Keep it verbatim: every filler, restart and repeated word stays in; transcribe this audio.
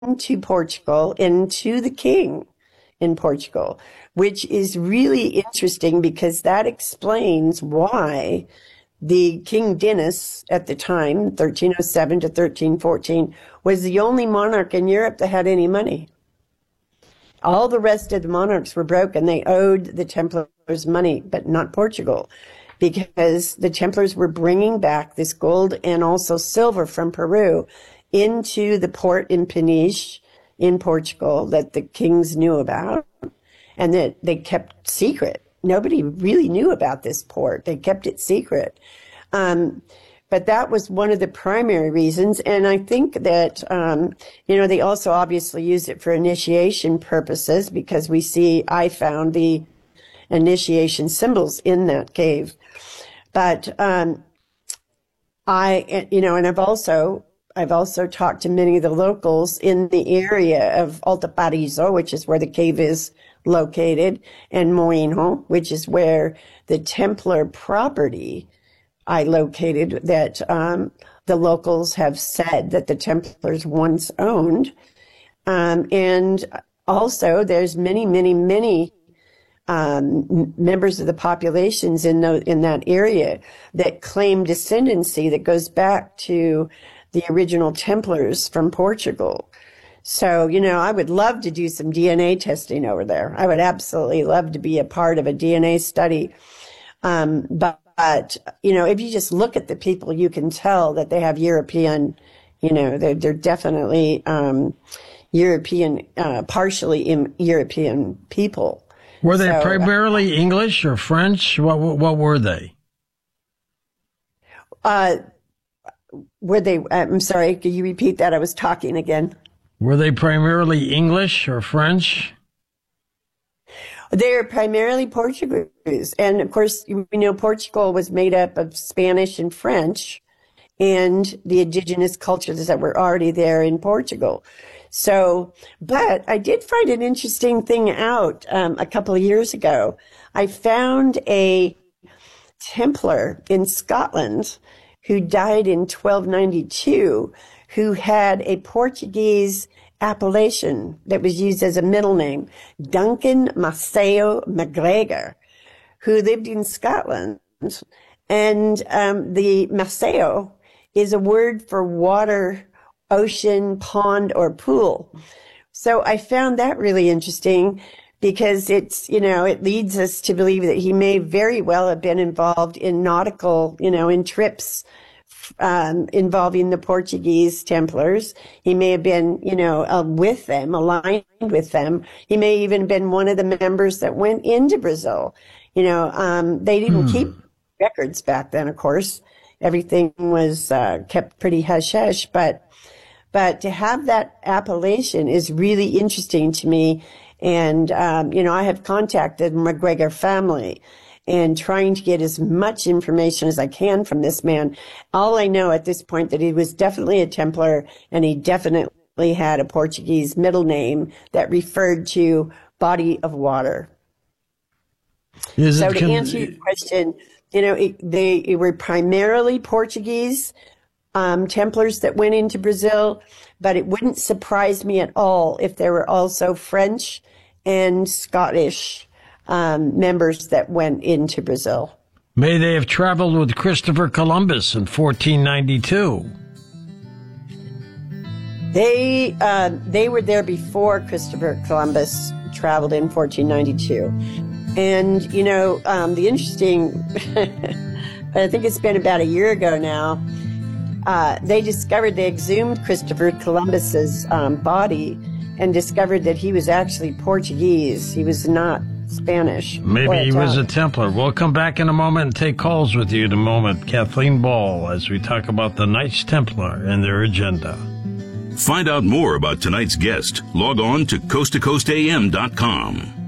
to Portugal and to the king in Portugal, which is really interesting because that explains why the King Dinis at the time, thirteen oh seven to thirteen fourteen, was the only monarch in Europe that had any money. All the rest of the monarchs were broke and they owed the Templars money, but not Portugal, because the Templars were bringing back this gold and also silver from Peru into the port in Peniche in Portugal that the kings knew about and that they kept secret. Nobody really knew about this port. They kept it secret. Um, but that was one of the primary reasons. And I think that, um, you know, they also obviously used it for initiation purposes because we see, I found the initiation symbols in that cave. But, um, I, you know, and I've also, I've also talked to many of the locals in the area of Alto Paraíso, which is where the cave is located, and Moinho, which is where the Templar property I located that um, the locals have said that the Templars once owned. Um, and also there's many, many, many um, members of the populations in, the, in that area that claim descendancy that goes back to the original Templars from Portugal. So, you know, I would love to do some D N A testing over there. I would absolutely love to be a part of a D N A study. Um, but, but, you know, if you just look at the people, you can tell that they have European, you know, they're, they're definitely um, European, uh, partially in European people. Were they so, primarily uh, English or French? What, what were they? Uh, were they, I'm sorry, can you repeat that? I was talking again. Were they primarily English or French? They're primarily Portuguese. And of course, you know, Portugal was made up of Spanish and French and the indigenous cultures that were already there in Portugal. So, but I did find an interesting thing out um, a couple of years ago. I found a Templar in Scotland who died in twelve ninety-two, who had a Portuguese appellation that was used as a middle name, Duncan Maceo MacGregor, who lived in Scotland. And um, the Maceo is a word for water, ocean, pond, or pool. So I found that really interesting because it's, you know, it leads us to believe that he may very well have been involved in nautical, you know, in trips Um, involving the Portuguese Templars. He may have been, you know, uh, with them, aligned with them. He may even have been one of the members that went into Brazil. You know, um, they didn't hmm. keep records back then, of course. Everything was uh, kept pretty hush-hush, but but to have that appellation is really interesting to me. And, um, you know, I have contacted the MacGregor family and trying to get as much information as I can from this man. All I know at this point that he was definitely a Templar and he definitely had a Portuguese middle name that referred to body of water. Is so it to con- answer your question, you know, it, they it were primarily Portuguese um, Templars that went into Brazil, but it wouldn't surprise me at all if there were also French and Scottish Um, members that went into Brazil. May they have traveled with Christopher Columbus in fourteen ninety-two. They uh, they were there before Christopher Columbus traveled in fourteen ninety-two. And, you know, um, the interesting, I think it's been about a year ago now, uh, they discovered, they exhumed Christopher Columbus's um, body and discovered that he was actually Portuguese. He was not Spanish. Maybe he was a Templar. We'll come back in a moment and take calls with you in a moment. Kathleen Ball, as we talk about the Knights Templar and their agenda. Find out more about tonight's guest. Log on to coast to coast a m dot com.